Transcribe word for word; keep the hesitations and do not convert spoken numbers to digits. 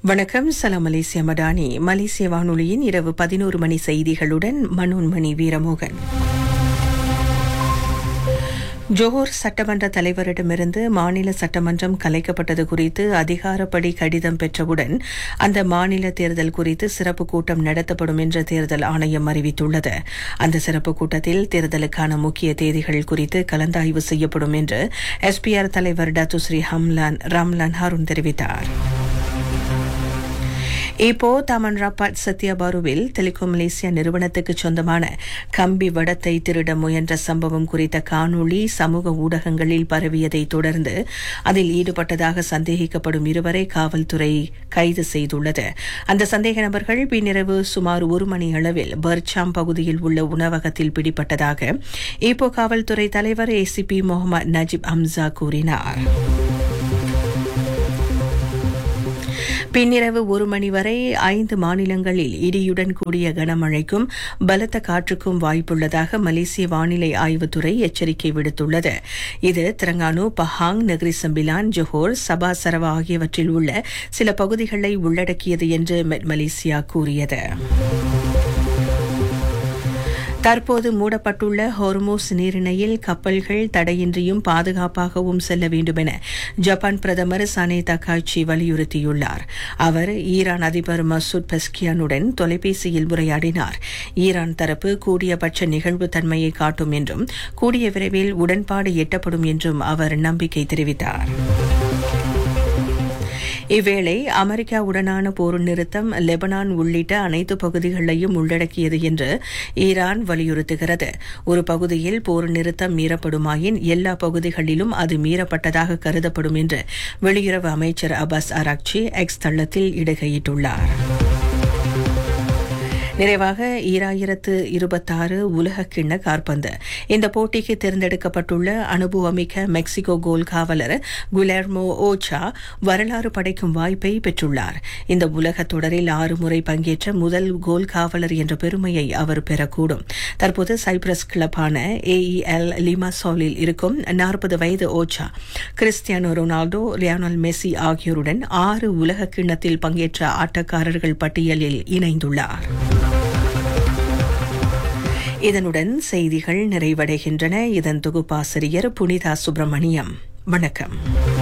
வணக்கம். சலாம் மலேசிய மடானி. மலேசிய வானொலியின் இரவு பதினோரு மணி செய்திகளுடன் மனோன்மணி வீரமோகன். ஜோஹர் சட்டமன்ற தலைவரிடமிருந்து மாநில சட்டமன்றம் கலைக்கப்பட்டது குறித்து அதிகாரப்படி கடிதம் பெற்றவுடன் அந்த மாநில தேர்தல் குறித்து சிறப்பு கூட்டம் நடத்தப்படும் என்று தேர்தல் ஆணையம் அறிவித்துள்ளது. அந்த சிறப்பு கூட்டத்தில் தேர்தலுக்கான முக்கிய தேதிகள் குறித்து கலந்தாய்வு செய்யப்படும் என்று எஸ்பிஆர் தலைவர் டாக்டர் ஹம்லான் ராம்லான் ஹாரூன் தெரிவித்தார். இப்போ தாமன் ராபாட் சத்யாபாருவில் டெலிகாம் மலேசியா நிறுவனத்துக்கு சொந்தமான கம்பி வடத்தை திருட முயன்ற சம்பவம் குறித்த காணொளி சமூக ஊடகங்களில் பரவியதை தொடர்ந்து அதில் ஈடுபட்டதாக சந்தேகிக்கப்படும் இருவரை காவல்துறை கைது செய்துள்ளது. அந்த சந்தேக நபர்கள் பின்னிரவு சுமார் ஒரு மணி அளவில் பர்சாம் பகுதியில் உள்ள உணவகத்தில் பிடிபட்டதாக இப்போ காவல்துறை தலைவர் ஏசிபி முகமது நஜீப் ஹம்சா கூறினார். பின்னிரவு ஒரு மணி வரை ஐந்து மாநிலங்களில் இடியுடன் கூடிய கனமழைக்கும் பலத்த காற்றுக்கும் வாய்ப்புள்ளதாக மலேசிய வானிலை ஆய்வுத்துறை எச்சரிக்கை விடுத்துள்ளது. இது Terengganu, Pahang, Negeri Sembilan, Johor, சபா சரவா ஆகியவற்றில் உள்ள சில பகுதிகளை உள்ளடக்கியது என்று மெட் மலேசியா கூறியது. தற்போது மூடப்பட்டுள்ள ஹோர்மோஸ் நீரிணையில் கப்பல்கள் தடையின்றியும் பாதுகாப்பாகவும் செல்ல வேண்டுமென ஜப்பான் பிரதமர் சனே தக்காய்ச்சி வலியுறுத்தியுள்ளார். அவர் ஈரான் அதிபர் மசூத் பெஸ்கியானுடன் தொலைபேசியில் உரையாடினார். ஈரான் தரப்பு கூடியபட்ச நிகழ்வுத்தன்மையை காட்டும் என்றும் கூடிய விரைவில் உடன்பாடு எட்டப்படும் என்றும் அவர் நம்பிக்கை தெரிவித்தார். இவ்வேளை அமெரிக்காவுடனான போர் நிறுத்தம் லெபனான் உள்ளிட்ட அனைத்து பகுதிகளையும் உள்ளடக்கியது என்று ஈரான் வலியுறுத்துகிறது. ஒரு பகுதியில் போர் நிறுத்தம் மீறப்படுமாயின் எல்லா பகுதிகளிலும் அது மீறப்பட்டதாக கருதப்படும் என்று வெளியுறவு அமைச்சர் அப்பாஸ் ஆராக்சி எக்ஸ் தளத்தில் இடுகையிட்டுள்ளார். நிறைவாக ஈராயிரத்து இருபத்தாறு உலக கிண்ண காற்பந்து. இந்த போட்டிக்கு தேர்ந்தெடுக்கப்பட்டுள்ள அனுபவமிக்க மெக்சிகோ கோல் காவலர் குலெர்மோ ஓச்சா வரலாறு படைக்கும் வாய்ப்பை பெற்றுள்ளார். இந்த உலக தொடரில் ஆறு முறை பங்கேற்ற முதல் கோல் காவலர் என்ற பெருமையை அவர் பெறக்கூடும். தற்போது சைப்ரஸ் கிளப்பான ஏஇஎல் லிமாசோலில் இருக்கும் நாற்பது வயது ஓச்சா கிறிஸ்டியானோ ரொனால்டோ, லியோனல் மெஸ்ஸி ஆகியோருடன் ஆறு உலக கிண்ணத்தில் பங்கேற்ற ஆட்டக்காரர்கள் பட்டியலில் இணைந்துள்ளார். இதனுடன் செய்திகள் நிறைவடைகின்றன. இதன் தொகுப்பாசிரியர் புனிதா சுப்பிரமணியம். வணக்கம்.